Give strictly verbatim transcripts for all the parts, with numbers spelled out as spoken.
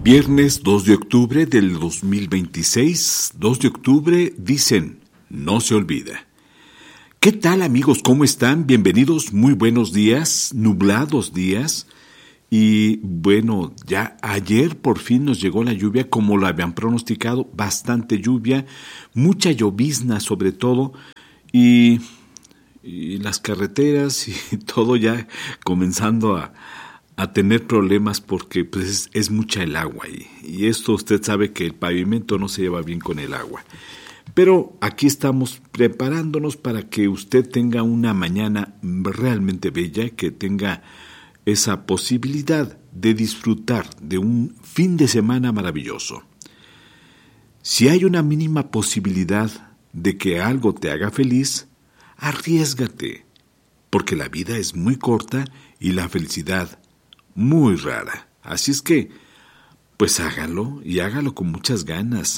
Viernes dos de octubre del dos mil veintiséis, dos de octubre, dicen, no se olvida. ¿Qué tal, amigos? ¿Cómo están? Bienvenidos, muy buenos días, nublados días. Y bueno, ya ayer por fin nos llegó la lluvia como lo habían pronosticado, bastante lluvia, mucha llovizna sobre todo, y, y las carreteras y todo ya comenzando a... a tener problemas porque pues es, es mucha el agua y, y esto usted sabe que el pavimento no se lleva bien con el agua. Pero aquí estamos preparándonos para que usted tenga una mañana realmente bella, que tenga esa posibilidad de disfrutar de un fin de semana maravilloso. Si hay una mínima posibilidad de que algo te haga feliz, arriésgate, porque la vida es muy corta y la felicidad muy rara. Así es que, pues hágalo y hágalo con muchas ganas.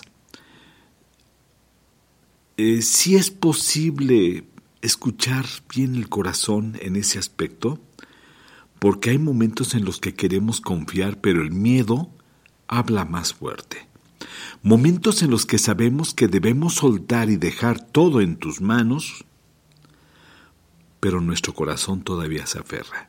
Eh, si es posible escuchar bien el corazón en ese aspecto, porque hay momentos en los que queremos confiar, pero el miedo habla más fuerte. Momentos en los que sabemos que debemos soltar y dejar todo en tus manos, pero nuestro corazón todavía se aferra.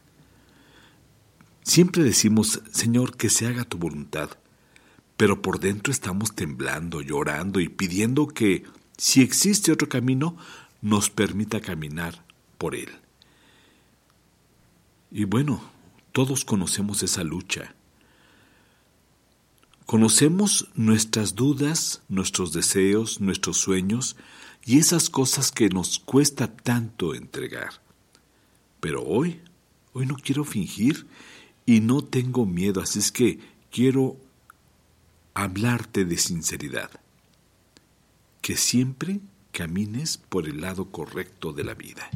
Siempre decimos, Señor, que se haga tu voluntad, pero por dentro estamos temblando, llorando y pidiendo que, si existe otro camino, nos permita caminar por él. Y bueno, todos conocemos esa lucha. Conocemos nuestras dudas, nuestros deseos, nuestros sueños y esas cosas que nos cuesta tanto entregar. Pero hoy, hoy no quiero fingir y no tengo miedo, así es que quiero hablarte de sinceridad. Que siempre camines por el lado correcto de la vida.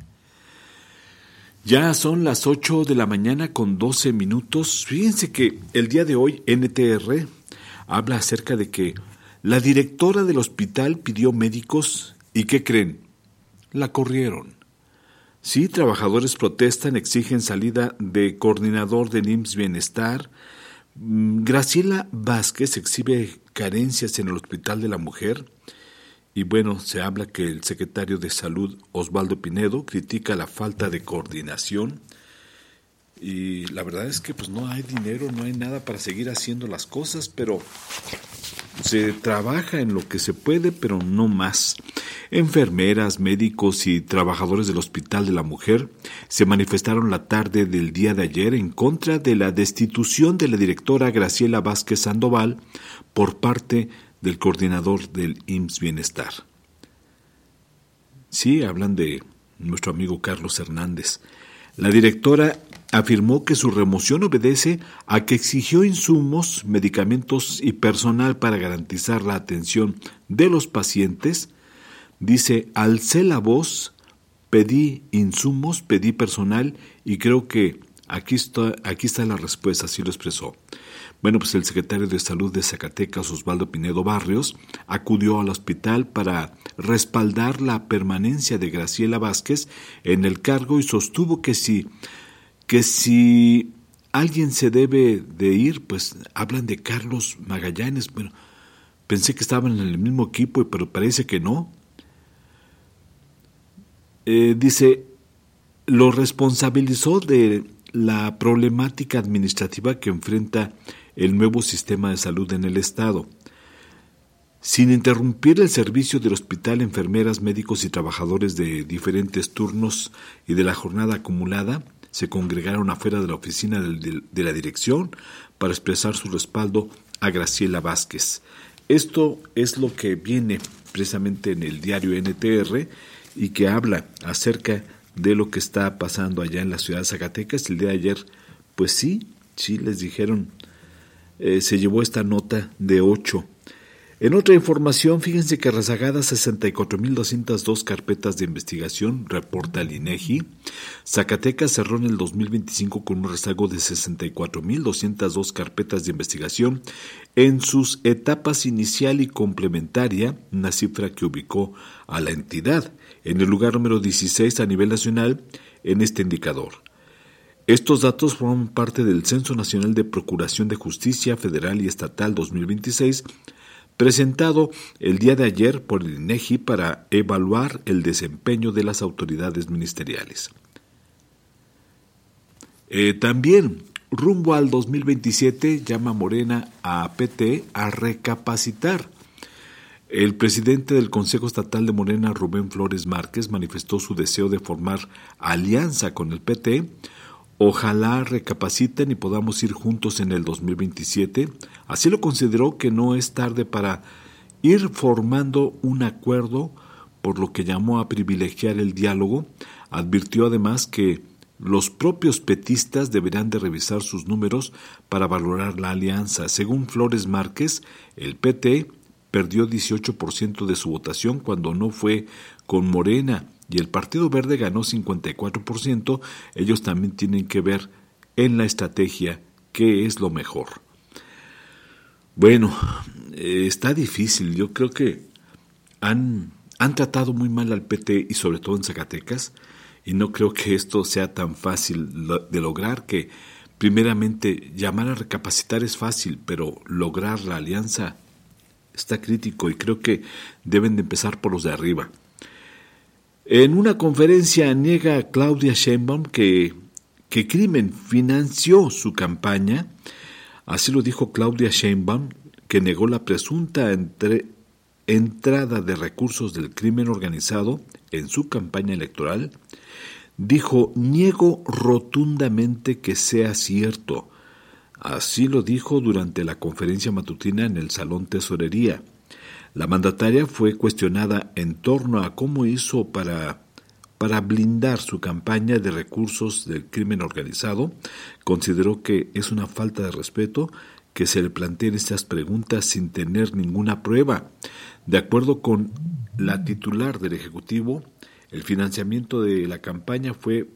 Ya son las ocho de la mañana con doce minutos. Fíjense que el día de hoy N T R habla acerca de que la directora del hospital pidió médicos y ¿qué creen? La corrieron. Sí, trabajadores protestan, exigen salida de coordinador del I M S S Bienestar. Graciela Vázquez exhibe carencias en el Hospital de la Mujer. Y bueno, se habla que el secretario de Salud, Osvaldo Pinedo, critica la falta de coordinación. Y la verdad es que pues no hay dinero, no hay nada para seguir haciendo las cosas, pero se trabaja en lo que se puede, pero no más. Enfermeras, médicos y trabajadores del Hospital de la Mujer se manifestaron la tarde del día de ayer en contra de la destitución de la directora Graciela Vázquez Sandoval por parte del coordinador del I M S S Bienestar. Sí, hablan de nuestro amigo Carlos Hernández. La directora afirmó que su remoción obedece a que exigió insumos, medicamentos y personal para garantizar la atención de los pacientes. Dice, alcé la voz, pedí insumos, pedí personal y creo que aquí está, aquí está la respuesta, así lo expresó. Bueno, pues el secretario de Salud de Zacatecas, Osvaldo Pinedo Barrios, acudió al hospital para respaldar la permanencia de Graciela Vázquez en el cargo y sostuvo que si, que si alguien se debe de ir, pues hablan de Carlos Magallanes. Bueno, pensé que estaban en el mismo equipo, pero parece que no. Eh, dice, lo responsabilizó de la problemática administrativa que enfrenta el nuevo sistema de salud en el Estado. Sin interrumpir el servicio del hospital, enfermeras, médicos y trabajadores de diferentes turnos y de la jornada acumulada se congregaron afuera de la oficina de la dirección para expresar su respaldo a Graciela Vázquez. Esto es lo que viene precisamente en el diario N T R y que habla acerca de lo que está pasando allá en la ciudad de Zacatecas. El día de ayer, pues sí, sí les dijeron, eh, se llevó esta nota de ocho. En otra información, fíjense que rezagadas sesenta y cuatro mil doscientas dos carpetas de investigación, reporta el INEGI. Zacatecas cerró en el dos mil veinticinco con un rezago de sesenta y cuatro mil doscientas dos carpetas de investigación en sus etapas inicial y complementaria, una cifra que ubicó a la entidad en el lugar número dieciséis a nivel nacional en este indicador. Estos datos forman parte del Censo Nacional de Procuración de Justicia Federal y Estatal dos mil veintiséis, presentado el día de ayer por el INEGI para evaluar el desempeño de las autoridades ministeriales. Eh, también, rumbo al dos mil veintisiete, llama Morena a P T a recapacitar. El presidente del Consejo Estatal de Morena, Rubén Flores Márquez, manifestó su deseo de formar alianza con el P T. Ojalá recapaciten y podamos ir juntos en el dos mil veintisiete. Así lo consideró, que no es tarde para ir formando un acuerdo, por lo que llamó a privilegiar el diálogo. Advirtió además que los propios petistas deberán de revisar sus números para valorar la alianza. Según Flores Márquez, el P T perdió dieciocho por ciento de su votación cuando no fue con Morena, y el Partido Verde ganó cincuenta y cuatro por ciento. Ellos también tienen que ver en la estrategia qué es lo mejor. Bueno, eh, está difícil. Yo creo que han, han tratado muy mal al P T, y sobre todo en Zacatecas, y no creo que esto sea tan fácil de lograr. Que primeramente llamar a recapacitar es fácil, pero lograr la alianza está crítico, y creo que deben de empezar por los de arriba. En una conferencia niega a Claudia Sheinbaum que, que crimen financió su campaña. Así lo dijo Claudia Sheinbaum, que negó la presunta entre, entrada de recursos del crimen organizado en su campaña electoral. Dijo: niego rotundamente que sea cierto. Así lo dijo durante la conferencia matutina en el Salón Tesorería. La mandataria fue cuestionada en torno a cómo hizo para, para blindar su campaña de recursos del crimen organizado. Consideró que es una falta de respeto que se le planteen estas preguntas sin tener ninguna prueba. De acuerdo con la titular del Ejecutivo, el financiamiento de la campaña fue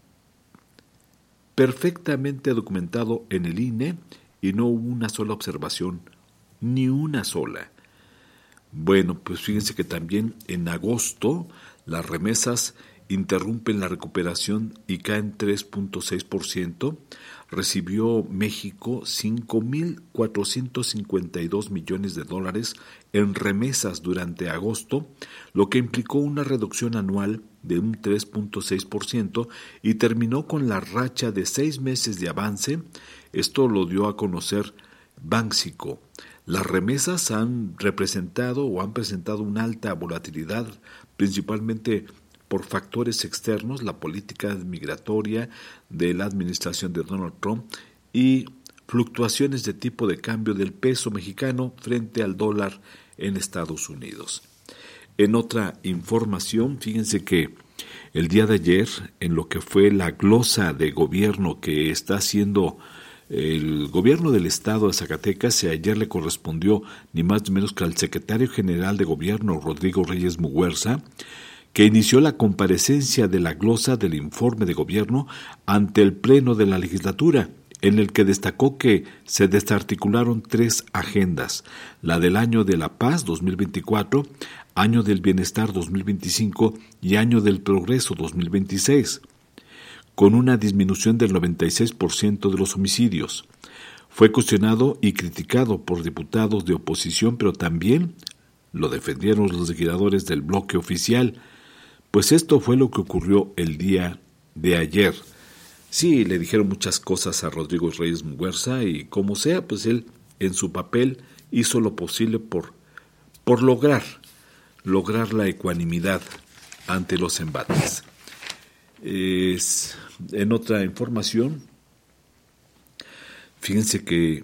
perfectamente documentado en el I N E y no hubo una sola observación, ni una sola. Bueno, pues fíjense que también en agosto las remesas interrumpen la recuperación y caen tres punto seis por ciento. Recibió México cinco mil cuatrocientos cincuenta y dos millones de dólares en remesas durante agosto, lo que implicó una reducción anual de un tres punto seis por ciento, y terminó con la racha de seis meses de avance. Esto lo dio a conocer Banxico. Las remesas han representado o han presentado una alta volatilidad, principalmente por factores externos, la política migratoria de la administración de Donald Trump y fluctuaciones de tipo de cambio del peso mexicano frente al dólar en Estados Unidos. En otra información, fíjense que el día de ayer, en lo que fue la glosa de gobierno que está haciendo el gobierno del estado de Zacatecas, ayer le correspondió ni más ni menos que al secretario general de gobierno, Rodrigo Reyes Muguerza, que inició la comparecencia de la glosa del informe de gobierno ante el pleno de la legislatura, en el que destacó que se desarticularon tres agendas: la del Año de la Paz dos mil veinticuatro, Año del Bienestar dos mil veinticinco y Año del Progreso dos mil veintiséis, con una disminución del noventa y seis por ciento de los homicidios. Fue cuestionado y criticado por diputados de oposición, pero también lo defendieron los legisladores del bloque oficial, pues esto fue lo que ocurrió el día de ayer. Sí, le dijeron muchas cosas a Rodrigo Reyes Muguerza, y como sea, pues él en su papel hizo lo posible por, por lograr, lograr la ecuanimidad ante los embates. Es, en otra información, fíjense que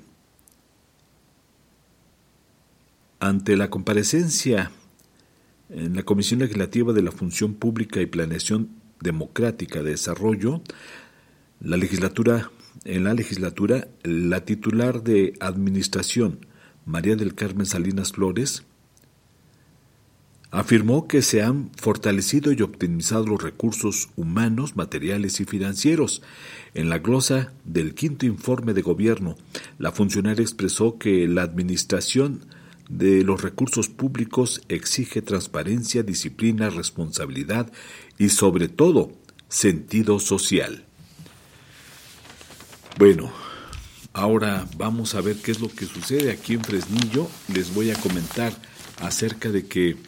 ante la comparecencia en la Comisión Legislativa de la Función Pública y Planeación Democrática de Desarrollo, la legislatura, en la legislatura, la titular de Administración, María del Carmen Salinas Flores, afirmó que se han fortalecido y optimizado los recursos humanos, materiales y financieros. En la glosa del quinto informe de gobierno, la funcionaria expresó que la administración de los recursos públicos exige transparencia, disciplina, responsabilidad y, sobre todo, sentido social. Bueno, ahora vamos a ver qué es lo que sucede aquí en Fresnillo. Les voy a comentar acerca de que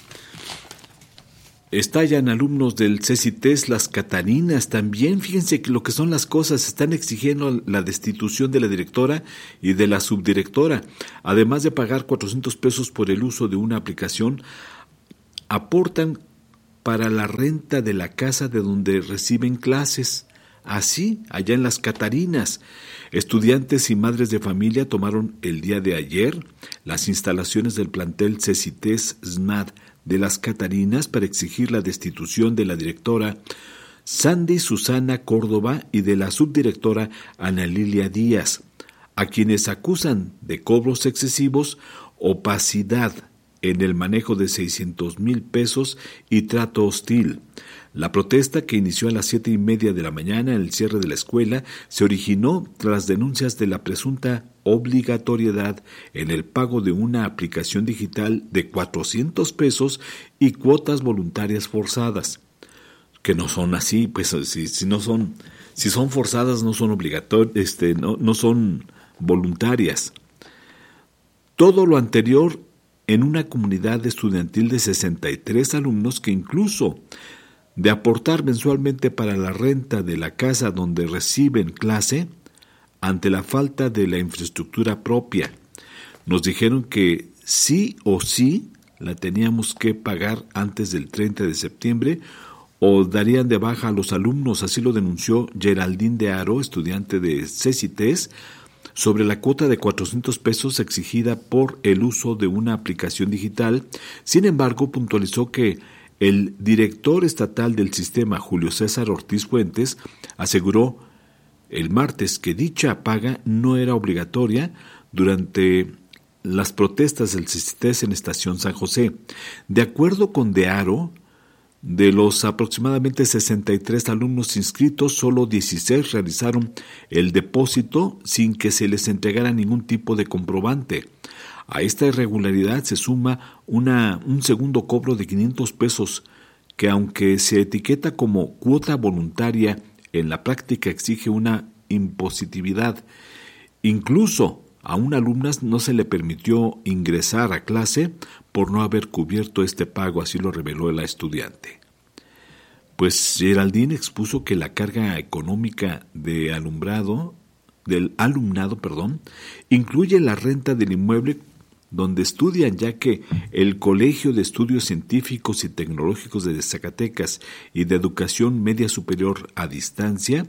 estallan alumnos del CECITES las Catarinas también. Fíjense que lo que son las cosas, están exigiendo la destitución de la directora y de la subdirectora. Además de pagar cuatrocientos pesos por el uso de una aplicación, aportan para la renta de la casa de donde reciben clases. Así, allá en las Catarinas, estudiantes y madres de familia tomaron el día de ayer las instalaciones del plantel CECITES S M A D de las Catarinas para exigir la destitución de la directora Sandy Susana Córdoba y de la subdirectora Ana Lilia Díaz, a quienes acusan de cobros excesivos, opacidad en el manejo de seiscientos mil pesos y trato hostil. La protesta, que inició a las siete y media de la mañana en el cierre de la escuela, se originó tras denuncias de la presunta obligatoriedad en el pago de una aplicación digital de cuatrocientos pesos y cuotas voluntarias forzadas, que no son así. Pues si, si no son, si son forzadas, no son obligatorias, este, no, no son voluntarias. Todo lo anterior en una comunidad estudiantil de sesenta y tres alumnos que, incluso de aportar mensualmente para la renta de la casa donde reciben clase, ante la falta de la infraestructura propia, nos dijeron que sí o sí la teníamos que pagar antes del treinta de septiembre o darían de baja a los alumnos. Así lo denunció Geraldine de Aro, estudiante de CECITES, sobre la cuota de cuatrocientos pesos exigida por el uso de una aplicación digital. Sin embargo, puntualizó que el director estatal del sistema, Julio César Ortiz Fuentes, aseguró el martes que dicha paga no era obligatoria durante las protestas del CECITES en Estación San José. De acuerdo con De Aro, de los aproximadamente sesenta y tres alumnos inscritos, solo dieciséis realizaron el depósito sin que se les entregara ningún tipo de comprobante. A esta irregularidad se suma una, un segundo cobro de quinientos pesos, que aunque se etiqueta como cuota voluntaria, en la práctica exige una impositividad. Incluso a una alumna no se le permitió ingresar a clase por no haber cubierto este pago, así lo reveló la estudiante. Pues Geraldine expuso que la carga económica de alumbrado, del alumnado, perdón, incluye la renta del inmueble donde estudian, ya que el Colegio de Estudios Científicos y Tecnológicos de Zacatecas y de Educación Media Superior a Distancia,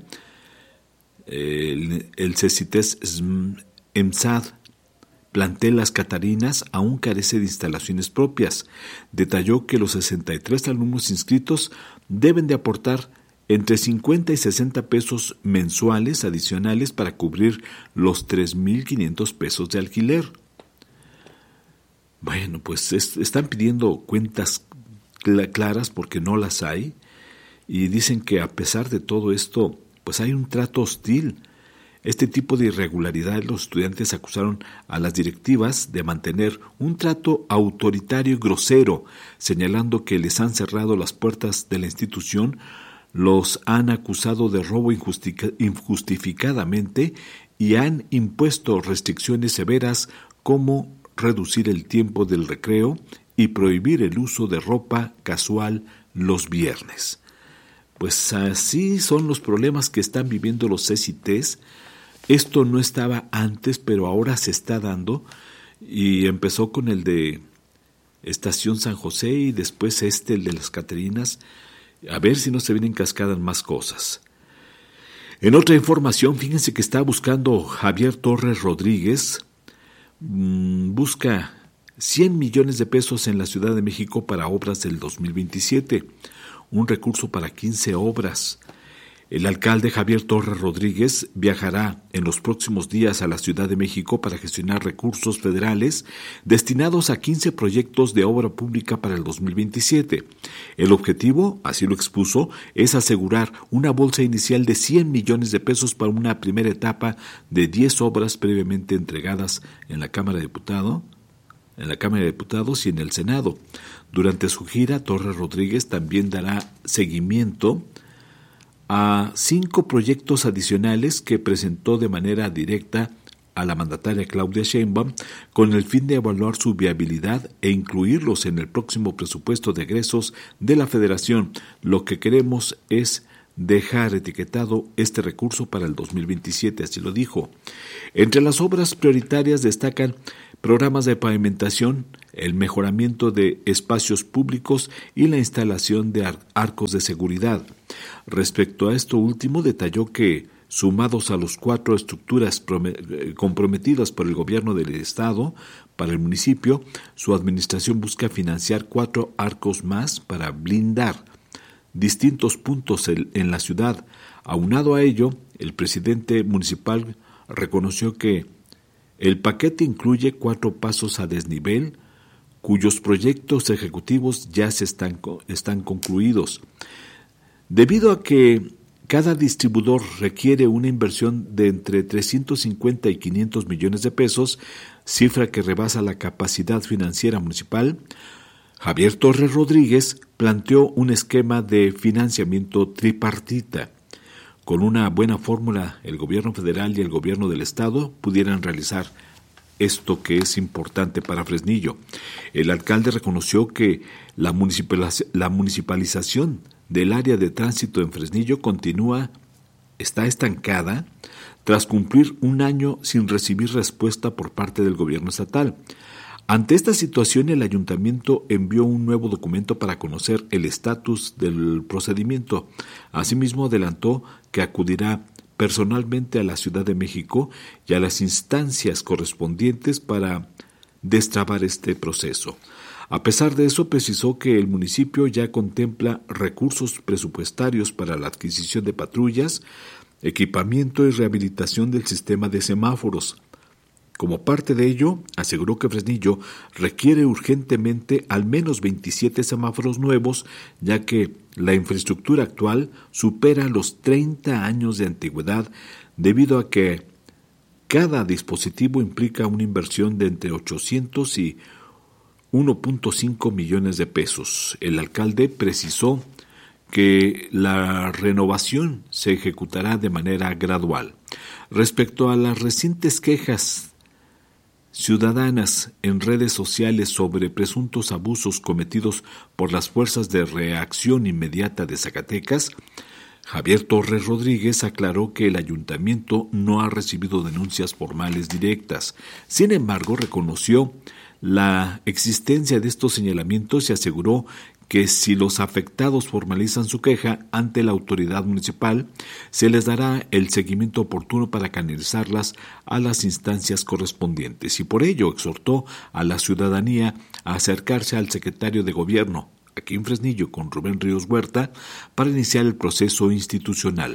el, el CECITES EMSAD, plantel Las Catarinas, aún carece de instalaciones propias. Detalló que los sesenta y tres alumnos inscritos deben de aportar entre cincuenta y sesenta pesos mensuales adicionales para cubrir los tres mil quinientos pesos de alquiler. Bueno, pues es, están pidiendo cuentas cl- claras porque no las hay, y dicen que a pesar de todo esto, pues hay un trato hostil. Este tipo de irregularidad, los estudiantes acusaron a las directivas de mantener un trato autoritario y grosero, señalando que les han cerrado las puertas de la institución, los han acusado de robo injustica- injustificadamente y han impuesto restricciones severas como reducir el tiempo del recreo y prohibir el uso de ropa casual los viernes. Pues así son los problemas que están viviendo los CECITES. Esto no estaba antes, pero ahora se está dando, y empezó con el de Estación San José y después este, el de Las Catarinas. A ver si no se vienen cascadas más cosas. En otra información, fíjense que está buscando Javier Torres Rodríguez, mmm, busca cien millones de pesos en la Ciudad de México para obras del dos mil veintisiete, un recurso para quince obras. El alcalde Javier Torres Rodríguez viajará en los próximos días a la Ciudad de México para gestionar recursos federales destinados a quince proyectos de obra pública para el dos mil veintisiete. El objetivo, así lo expuso, es asegurar una bolsa inicial de cien millones de pesos para una primera etapa de diez obras previamente entregadas en la Cámara de Diputados, en la Cámara de Diputados y en el Senado. Durante su gira, Torres Rodríguez también dará seguimiento a cinco proyectos adicionales que presentó de manera directa a la mandataria Claudia Sheinbaum con el fin de evaluar su viabilidad e incluirlos en el próximo presupuesto de egresos de la Federación. Lo que queremos es dejar etiquetado este recurso para el dos mil veintisiete, así lo dijo. Entre las obras prioritarias destacan programas de pavimentación, el mejoramiento de espacios públicos y la instalación de ar- arcos de seguridad. Respecto a esto último, detalló que, sumados a las cuatro estructuras comprometidas por el gobierno del Estado para el municipio, su administración busca financiar cuatro arcos más para blindar distintos puntos en la ciudad. Aunado a ello, el presidente municipal reconoció que el paquete incluye cuatro pasos a desnivel, cuyos proyectos ejecutivos ya se están, están concluidos. Debido a que cada distribuidor requiere una inversión de entre trescientos cincuenta y quinientos millones de pesos, cifra que rebasa la capacidad financiera municipal, Javier Torres Rodríguez planteó un esquema de financiamiento tripartita. Con una buena fórmula, el gobierno federal y el gobierno del estado pudieran realizar esto que es importante para Fresnillo. El alcalde reconoció que la, municipaliz- la municipalización del área de tránsito en Fresnillo continúa, está estancada, tras cumplir un año sin recibir respuesta por parte del gobierno estatal. Ante esta situación, el ayuntamiento envió un nuevo documento para conocer el estatus del procedimiento. Asimismo, adelantó que acudirá personalmente a la Ciudad de México y a las instancias correspondientes para destrabar este proceso. A pesar de eso, precisó que el municipio ya contempla recursos presupuestarios para la adquisición de patrullas, equipamiento y rehabilitación del sistema de semáforos. Como parte de ello, aseguró que Fresnillo requiere urgentemente al menos veintisiete semáforos nuevos, ya que la infraestructura actual supera los treinta años de antigüedad, debido a que cada dispositivo implica una inversión de entre ochocientos y uno punto cinco millones de pesos. El alcalde precisó que la renovación se ejecutará de manera gradual. Respecto a las recientes quejas ciudadanas en redes sociales sobre presuntos abusos cometidos por las Fuerzas de Reacción Inmediata de Zacatecas, Javier Torres Rodríguez aclaró que el ayuntamiento no ha recibido denuncias formales directas. Sin embargo, reconoció la existencia de estos señalamientos y aseguró que si los afectados formalizan su queja ante la autoridad municipal, se les dará el seguimiento oportuno para canalizarlas a las instancias correspondientes. Y por ello exhortó a la ciudadanía a acercarse al secretario de Gobierno, aquí en Fresnillo, con Rubén Ríos Huerta, para iniciar el proceso institucional.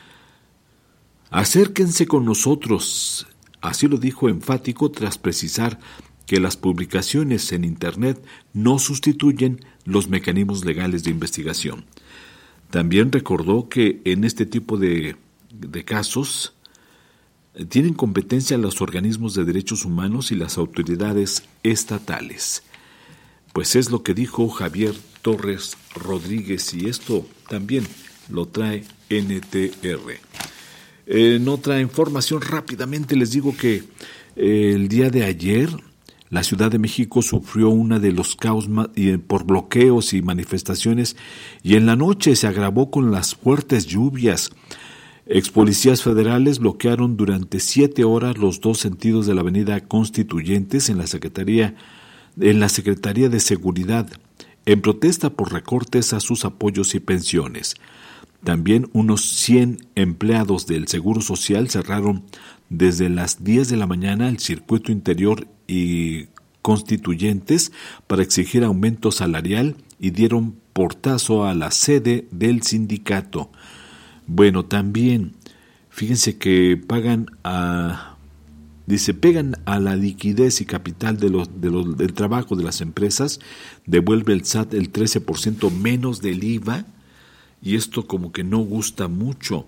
Acérquense con nosotros, así lo dijo enfático tras precisar que las publicaciones en Internet no sustituyen los mecanismos legales de investigación. También recordó que en este tipo de, de casos eh, tienen competencia los organismos de derechos humanos y las autoridades estatales. Pues es lo que dijo Javier Torres Rodríguez, y esto también lo trae N T R. En otra información, rápidamente les digo que eh, el día de ayer la Ciudad de México sufrió una de los caos por bloqueos y manifestaciones, y en la noche se agravó con las fuertes lluvias. Expolicías federales bloquearon durante siete horas los dos sentidos de la avenida Constituyentes en la Secretaría, en la Secretaría de Seguridad, en protesta por recortes a sus apoyos y pensiones. También unos cien empleados del Seguro Social cerraron desde las diez de la mañana el circuito interior y Constituyentes para exigir aumento salarial y dieron portazo a la sede del sindicato. Bueno, también, fíjense que pagan a, dice, pegan a la liquidez y capital de los, de los, del trabajo de las empresas, devuelve el S A T el trece por ciento menos del I V A, y esto como que no gusta mucho.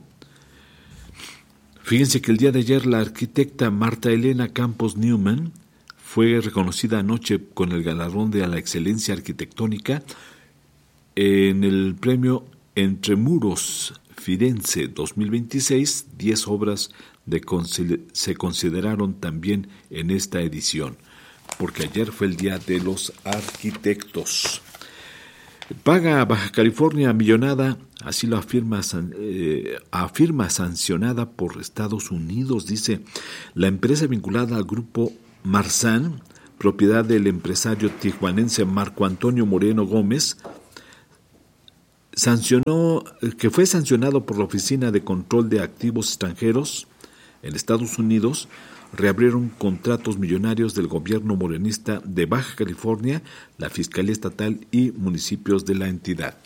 Fíjense que el día de ayer la arquitecta Marta Elena Campos Newman fue reconocida anoche con el galardón de la excelencia arquitectónica en el premio Entre Muros Firenze dos mil veintiséis, diez obras de consil- se consideraron también en esta edición, porque ayer fue el Día de los Arquitectos. Paga Baja California millonada, así lo afirma, eh, afirma sancionada por Estados Unidos, dice la empresa vinculada al grupo Marzán, propiedad del empresario tijuanense Marco Antonio Moreno Gómez, sancionó, que fue sancionado por la Oficina de Control de Activos Extranjeros en Estados Unidos. Reabrieron contratos millonarios del gobierno morenista de Baja California, la Fiscalía Estatal y municipios de la entidad.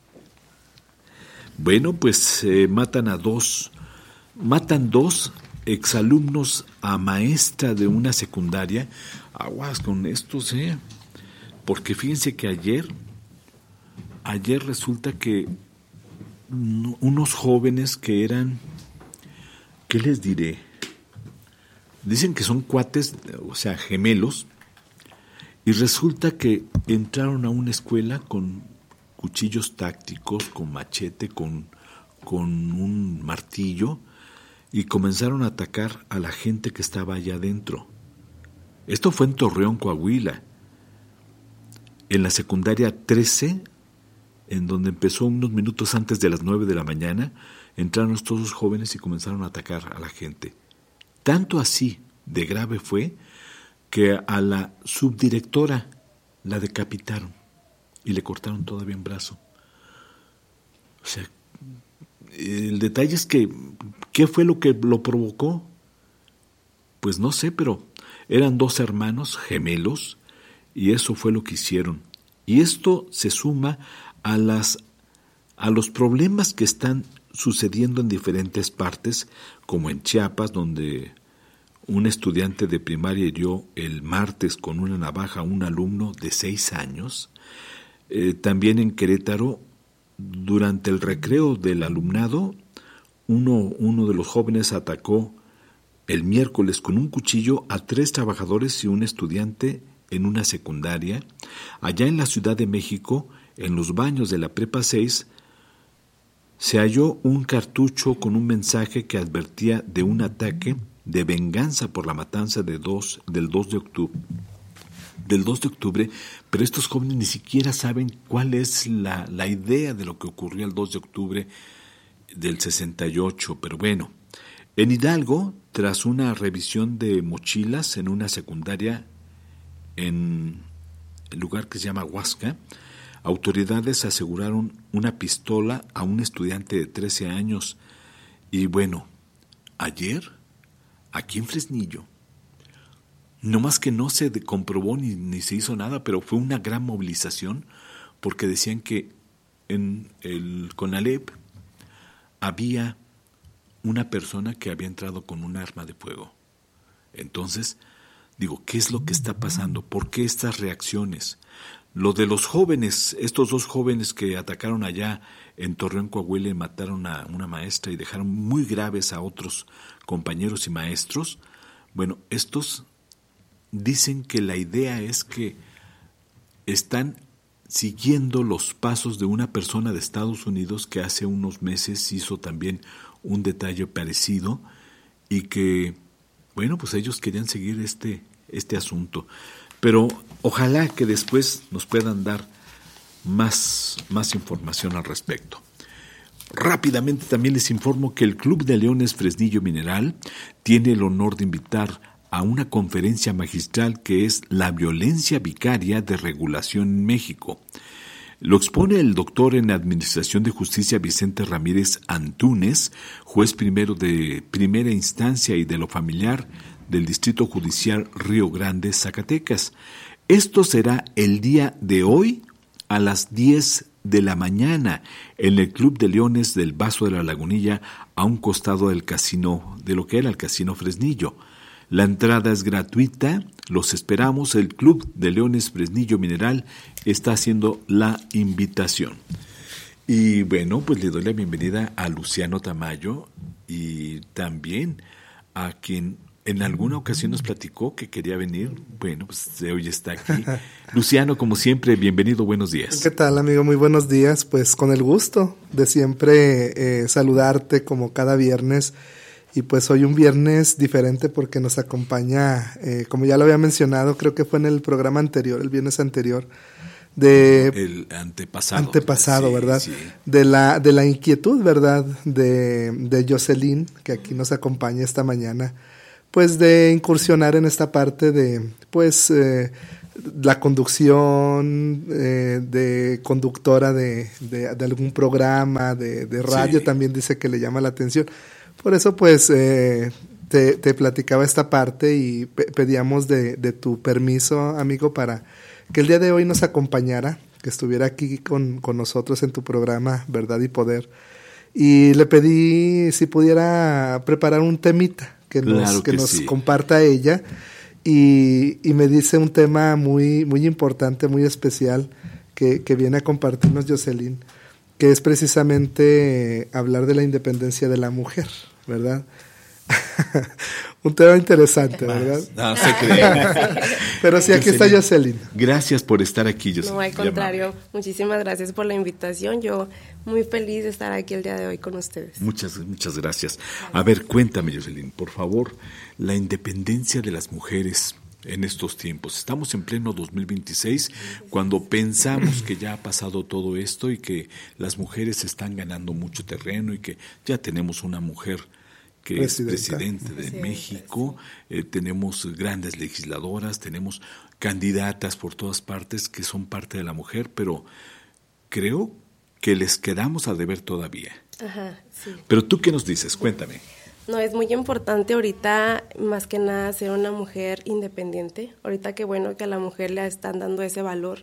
Bueno, pues eh, matan a dos, matan dos exalumnos a maestra de una secundaria. Aguas con estos, eh, porque fíjense que ayer, ayer resulta que unos jóvenes que eran, ¿qué les diré? Dicen que son cuates, o sea, gemelos, y resulta que entraron a una escuela con cuchillos tácticos, con machete, con, con un martillo, y comenzaron a atacar a la gente que estaba allá adentro. Esto fue en Torreón, Coahuila, en la secundaria trece, en donde empezó unos minutos antes de las nueve de la mañana, entraron estos dos jóvenes y comenzaron a atacar a la gente. Tanto así de grave fue que a la subdirectora la decapitaron y le cortaron todavía un brazo. O sea, el detalle es que, ¿qué fue lo que lo provocó? Pues no sé, pero eran dos hermanos gemelos y eso fue lo que hicieron. Y esto se suma a las a los problemas que están sucediendo en diferentes partes, como en Chiapas, donde un estudiante de primaria hirió el martes con una navaja a un alumno de seis años. Eh, también en Querétaro, durante el recreo del alumnado, uno, uno de los jóvenes atacó el miércoles con un cuchillo a tres trabajadores y un estudiante en una secundaria. Allá en la Ciudad de México, en los baños de la Prepa seis, se halló un cartucho con un mensaje que advertía de un ataque de venganza por la matanza de dos, del dos de octubre. Del dos de octubre, pero estos jóvenes ni siquiera saben cuál es la, la idea de lo que ocurrió el dos de octubre del sesenta y ocho. Pero bueno, en Hidalgo, tras una revisión de mochilas en una secundaria en el lugar que se llama Huasca, autoridades aseguraron una pistola a un estudiante de trece años. Y bueno, ayer, aquí en Fresnillo, no más que no se comprobó ni, ni se hizo nada, pero fue una gran movilización porque decían que en el CONALEP había una persona que había entrado con un arma de fuego. Entonces, digo, ¿qué es lo que está pasando? ¿Por qué estas reacciones? Lo de los jóvenes, estos dos jóvenes que atacaron allá en Torreón, Coahuila, y mataron a una maestra y dejaron muy graves a otros compañeros y maestros, bueno, estos dicen que la idea es que están siguiendo los pasos de una persona de Estados Unidos que hace unos meses hizo también un detalle parecido y que, bueno, pues ellos querían seguir este, este asunto. Pero ojalá que después nos puedan dar más, más información al respecto. Rápidamente también les informo que el Club de Leones Fresnillo Mineral tiene el honor de invitar a una conferencia magistral que es La violencia vicaria de regulación en México. Lo expone el doctor en Administración de Justicia Vicente Ramírez Antúnez, juez primero de primera instancia y de lo familiar del Distrito Judicial Río Grande, Zacatecas. Esto será el día de hoy a las diez de la mañana en el Club de Leones del Vaso de la Lagunilla, a un costado del casino, de lo que era el Casino Fresnillo. La entrada es gratuita, los esperamos. El Club de Leones Fresnillo Mineral está haciendo la invitación. Y bueno, pues le doy la bienvenida a Luciano Tamayo y también a quien En alguna ocasión nos platicó que quería venir. Bueno, pues hoy está aquí. Luciano, como siempre, bienvenido, buenos días. ¿Qué tal, amigo? Muy buenos días. Pues con el gusto de siempre eh, saludarte como cada viernes. Y pues hoy un viernes diferente porque nos acompaña, eh, como ya lo había mencionado, creo que fue en el programa anterior, el viernes anterior, de el antepasado. Antepasado, sí, ¿verdad? Sí. De la, de la inquietud, ¿verdad? De, de Jocelyn, que aquí nos acompaña esta mañana. Pues de incursionar en esta parte de, pues, eh, la conducción, eh, de conductora de, de, de algún programa, de, de radio, sí. También dice que le llama la atención. Por eso, pues, eh, te, te platicaba esta parte y pe- pedíamos de, de tu permiso, amigo, para que el día de hoy nos acompañara, que estuviera aquí con, con nosotros en tu programa Verdad y Poder. Y le pedí si pudiera preparar un temita que nos, claro que que nos sí. comparta ella y, y me dice un tema muy, muy importante, muy especial que, que viene a compartirnos Jocelyn, que es precisamente hablar de la independencia de la mujer, ¿verdad? Un tema interesante, ¿verdad? No se cree. Pero sí, aquí está Jocelyn. Gracias por estar aquí, Jocelyn. No, al contrario, muchísimas gracias por la invitación. Yo muy feliz de estar aquí el día de hoy con ustedes. Muchas, muchas gracias. A ver, cuéntame, Jocelyn, por favor, la independencia de las mujeres en estos tiempos. Estamos en pleno dos mil veintiséis, cuando pensamos que ya ha pasado todo esto y que las mujeres están ganando mucho terreno y que ya tenemos una mujer que Presidenta. es presidente de sí, México, sí. eh, tenemos grandes legisladoras, tenemos candidatas por todas partes que son parte de la mujer, pero creo que les quedamos a deber todavía. Ajá, sí. Pero tú, ¿qué nos dices? Cuéntame. No, es muy importante ahorita, más que nada, ser una mujer independiente. Ahorita qué bueno que a la mujer le están dando ese valor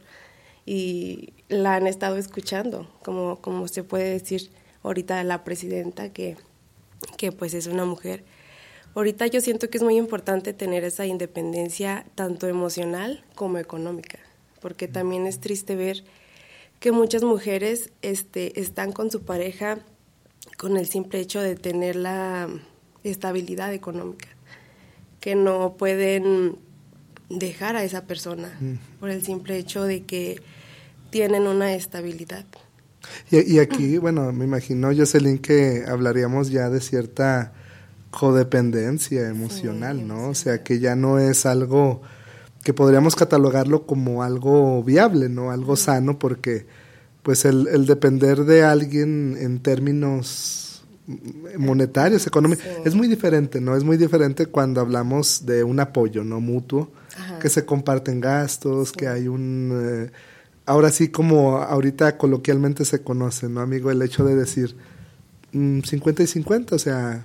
y la han estado escuchando, como, como se puede decir ahorita la presidenta que... que pues es una mujer. Ahorita yo siento que es muy importante tener esa independencia tanto emocional como económica, porque también es triste ver que muchas mujeres este, están con su pareja con el simple hecho de tener la estabilidad económica, que no pueden dejar a esa persona mm. por el simple hecho de que tienen una estabilidad. Y, y aquí, bueno, me imagino, Jocelyn, que hablaríamos ya de cierta codependencia emocional, sí, ¿no? O sea, que ya no es algo que podríamos catalogarlo como algo viable, ¿no? Algo sí. sano, porque pues el, el depender de alguien en términos monetarios, económicos, sí. es muy diferente, ¿no? Es muy diferente cuando hablamos de un apoyo, ¿no? Mutuo, Ajá. que se comparten gastos, sí. que hay un... Eh, ahora sí, como ahorita coloquialmente se conoce, ¿no, amigo? El hecho de decir mmm, cincuenta y cincuenta, o sea,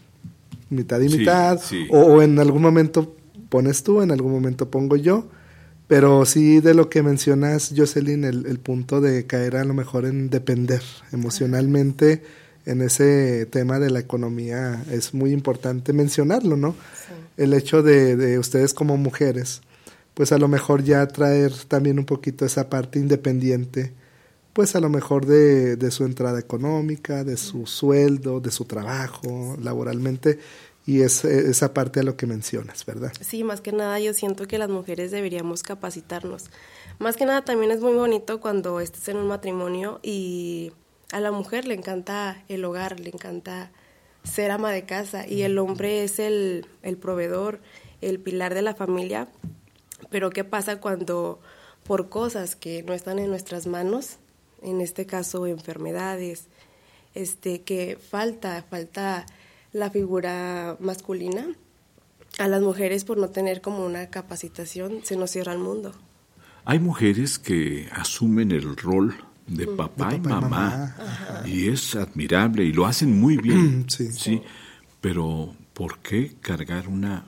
mitad y sí, mitad, sí. O, o en algún momento pones tú, en algún momento pongo yo, pero sí de lo que mencionas, Jocelyn, el, el punto de caer a lo mejor en depender emocionalmente en ese tema de la economía es muy importante mencionarlo, ¿no? Sí. El hecho de, de ustedes como mujeres, pues a lo mejor ya traer también un poquito esa parte independiente, pues a lo mejor de, de su entrada económica, de su sueldo, de su trabajo, laboralmente, y es esa parte a lo que mencionas, ¿verdad? Sí, más que nada yo siento que las mujeres deberíamos capacitarnos. Más que nada también es muy bonito cuando estás en un matrimonio y a la mujer le encanta el hogar, le encanta ser ama de casa, y el hombre es el, el proveedor, el pilar de la familia. Pero ¿qué pasa cuando por cosas que no están en nuestras manos, en este caso enfermedades, este, que falta, falta la figura masculina, a las mujeres por no tener como una capacitación se nos cierra el mundo? Hay mujeres que asumen el rol de papá, de papá y mamá, mamá. Y es admirable y lo hacen muy bien, sí. sí. Pero ¿por qué cargar una,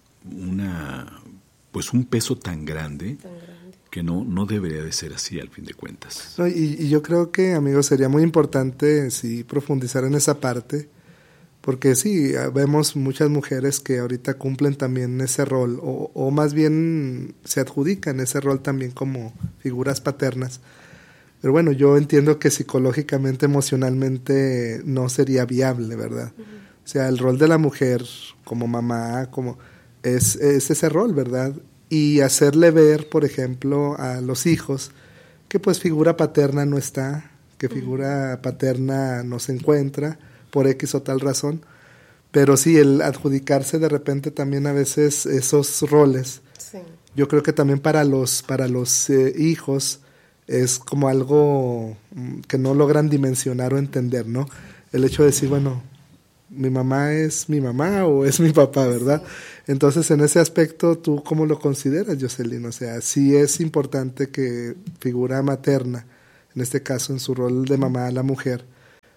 una pues un peso tan grande, tan grande. que no, no debería de ser así al fin de cuentas? No, y, y yo creo que, amigos, sería muy importante sí profundizar en esa parte, porque sí, vemos muchas mujeres que ahorita cumplen también ese rol, o, o más bien se adjudican ese rol también como figuras paternas. Pero bueno, yo entiendo que psicológicamente, emocionalmente no sería viable, ¿verdad? Uh-huh. O sea, el rol de la mujer como mamá, como es, es ese rol, ¿verdad? Y hacerle ver, por ejemplo, a los hijos que pues figura paterna no está, que figura paterna no se encuentra por X o tal razón, pero sí, el adjudicarse de repente también a veces esos roles, sí. Yo creo que también para los, para los eh, hijos es como algo que no logran dimensionar o entender, ¿no? El hecho de decir, bueno, mi mamá es mi mamá o es mi papá, ¿verdad? Sí. Entonces, en ese aspecto, ¿tú cómo lo consideras, Jocelyn? O sea, sí es importante que figura materna, en este caso en su rol de mamá, la mujer,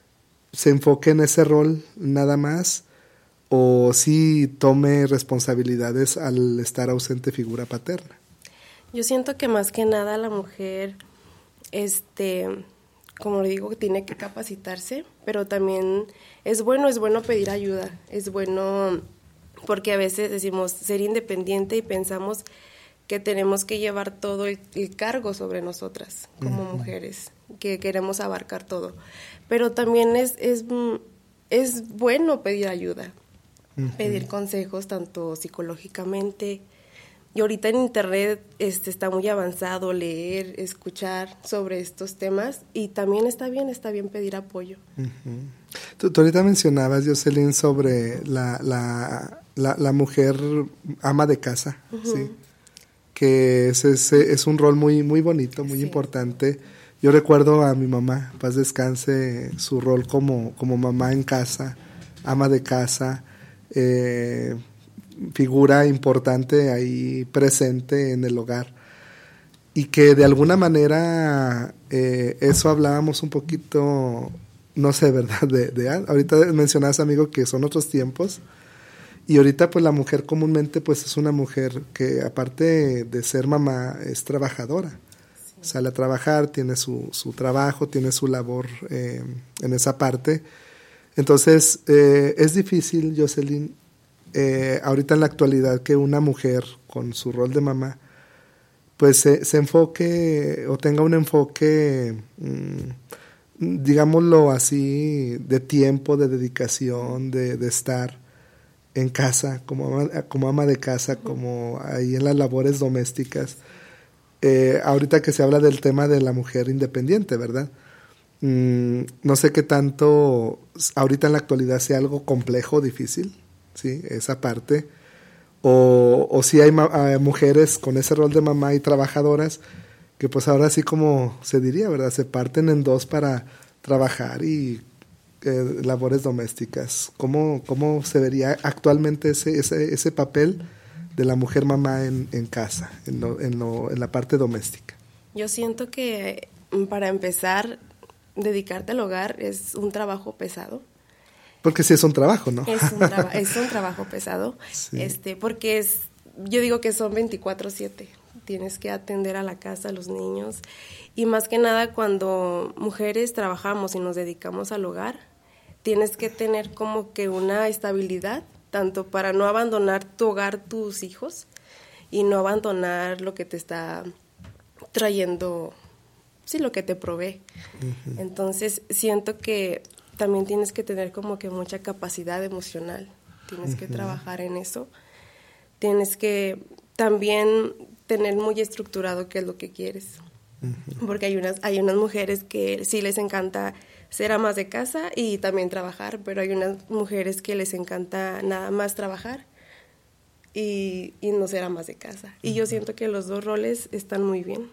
se enfoque en ese rol nada más, o sí tome responsabilidades al estar ausente figura paterna. Yo siento que más que nada la mujer, este, como le digo, tiene que capacitarse, pero también es bueno, es bueno pedir ayuda, es bueno porque a veces decimos ser independiente y pensamos que tenemos que llevar todo el, el cargo sobre nosotras como uh-huh. mujeres, que queremos abarcar todo, pero también es, es, es bueno pedir ayuda. Pedir consejos tanto psicológicamente, y ahorita en internet este, está muy avanzado leer, escuchar sobre estos temas, y también está bien, está bien pedir apoyo. Uh-huh. tú, tú ahorita mencionabas, Jocelyn, sobre la, la, la, la mujer ama de casa, uh-huh. ¿sí? Que es, es, es un rol muy, muy bonito, muy sí. importante. Yo recuerdo a mi mamá, paz descanse, su rol como, como mamá en casa, ama de casa, Eh, figura importante ahí presente en el hogar, y que de alguna manera eh, eso hablábamos un poquito, no sé, ¿verdad? De, de, ahorita mencionabas, amigo, que son otros tiempos, y ahorita pues la mujer comúnmente pues es una mujer que aparte de ser mamá es trabajadora, sí. Sale a trabajar, tiene su, su trabajo, tiene su labor eh, en esa parte. Entonces, eh, es difícil, Jocelyn, eh, ahorita en la actualidad, que una mujer con su rol de mamá, pues se, se enfoque o tenga un enfoque, mmm, digámoslo así, de tiempo, de dedicación, de, de estar en casa, como ama, como ama de casa, como ahí en las labores domésticas. Eh, ahorita que se habla del tema de la mujer independiente, ¿verdad? Mm, no sé qué tanto ahorita en la actualidad sea algo complejo, difícil, ¿sí? Esa parte, o, o si hay, ma- hay mujeres con ese rol de mamá y trabajadoras que pues ahora sí, como se diría, ¿verdad? Se parten en dos para trabajar y eh, labores domésticas. ¿Cómo, cómo se vería actualmente ese, ese, ese papel de la mujer mamá en, en casa, en, lo, en, lo, en la parte doméstica? Yo siento que para empezar, dedicarte al hogar es un trabajo pesado. Porque sí es un trabajo, ¿no? Es un, traba- es un trabajo pesado, sí. este, porque es, yo digo que son veinticuatro siete, tienes que atender a la casa, a los niños, y más que nada cuando mujeres trabajamos y nos dedicamos al hogar, tienes que tener como que una estabilidad, tanto para no abandonar tu hogar, tus hijos, y no abandonar lo que te está trayendo, sí, lo que te provee. Uh-huh. Entonces, siento que también tienes que tener como que mucha capacidad emocional, tienes uh-huh. que trabajar en eso, tienes que también tener muy estructurado qué es lo que quieres, uh-huh. porque hay unas, hay unas mujeres que sí les encanta ser amas de casa y también trabajar, pero hay unas mujeres que les encanta nada más trabajar y, y no ser amas de casa, y uh-huh. yo siento que los dos roles están muy bien.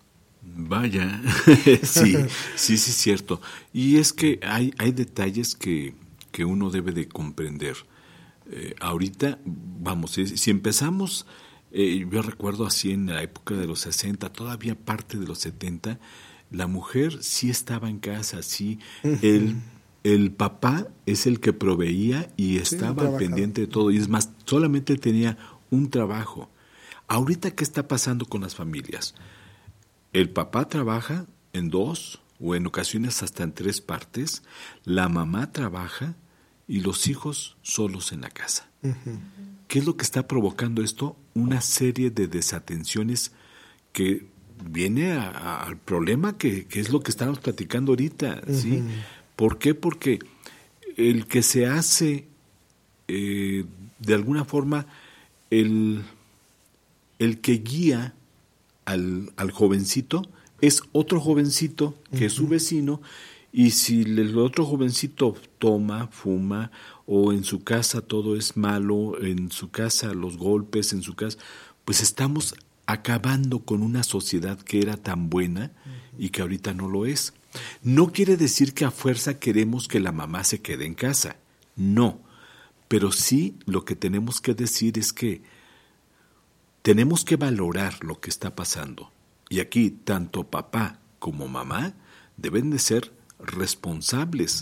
Vaya, sí, sí, sí, es cierto. Y es que hay, hay detalles que, que uno debe de comprender. Eh, ahorita, vamos, si, si empezamos, eh, yo recuerdo así en la época de los sesenta, todavía parte de los setenta, la mujer sí estaba en casa, sí. Uh-huh. El, el papá es el que proveía y estaba sí, pendiente de todo. Y es más, solamente tenía un trabajo. Ahorita, ¿qué está pasando con las familias? El papá trabaja en dos o en ocasiones hasta en tres partes, la mamá trabaja y los hijos solos en la casa. Uh-huh. ¿Qué es lo que está provocando esto? Una serie de desatenciones que viene a, a, al problema que, que es lo que estamos platicando ahorita, ¿sí? Uh-huh. ¿Por qué? Porque el que se hace eh, de alguna forma, el, el que guía al, al jovencito es otro jovencito que uh-huh. es su vecino, y si el otro jovencito toma, fuma, o en su casa todo es malo, en su casa los golpes, en su casa, pues estamos acabando con una sociedad que era tan buena y que ahorita no lo es. No quiere decir que a fuerza queremos que la mamá se quede en casa, no, pero sí lo que tenemos que decir es que tenemos que valorar lo que está pasando. Y aquí tanto papá como mamá deben de ser responsables